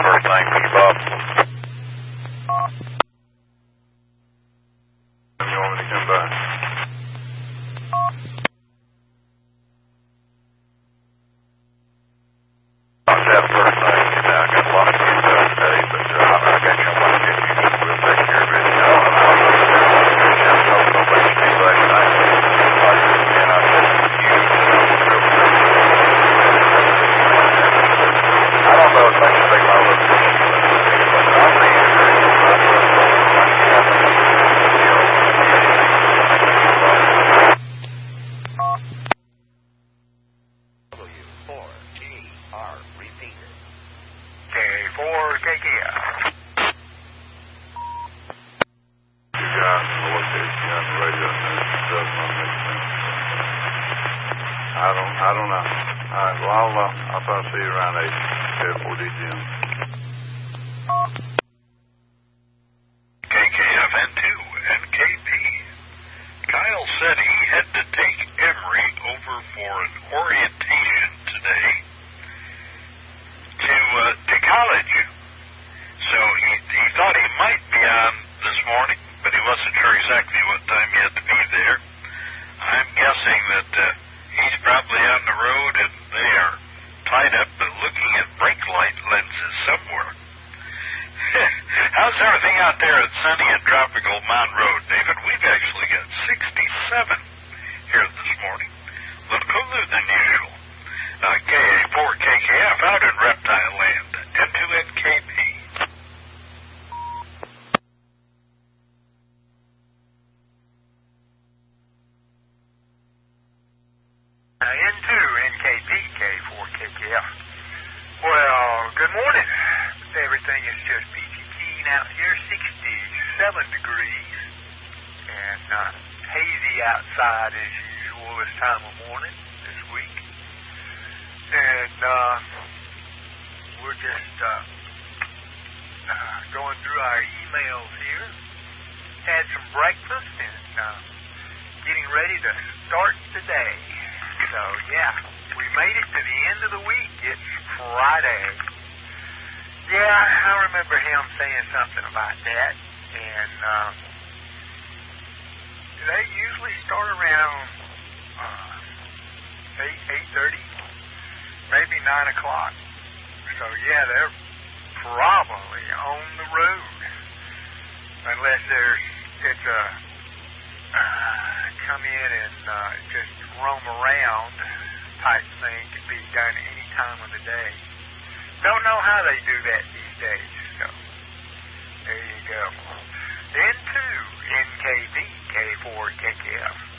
first thing, keep up. You want me to come by? That first thing, I got a lot of good stuff today, but I got you one to get you. We'll take care of it. I don't know. All right, well, I'll probably see you around 8. Careful, DGM. KKFN2 and KP. Kyle said he had to take Emery over for an orientation today to college. So he thought he might be on this morning, but he wasn't sure exactly what time he had to be there. I'm guessing that he's probably on the road and they are tied up but looking at brake light lenses somewhere. How's everything out there at sunny and tropical Mount Road, David? We've actually got 67 here this morning. A little cooler than usual. KA4KKF out in Reptile Land. N2NKP. N2NKP, K4KKF. Well, good morning. Everything is just peachy keen out here, 67 degrees, and hazy outside as usual this time of morning this week. And we're just going through our emails here. Had some breakfast and getting ready to start the day. So, yeah, we made it to the end of the week. It's Friday. Yeah, I remember him saying something about that. And they usually start around 8:30, maybe 9 o'clock. So, yeah, they're probably on the road. Unless it's a come in and just roam around type thing. Could be done any time of the day. Don't know how they do that these days. So there you go. N2 NKP K4KKF.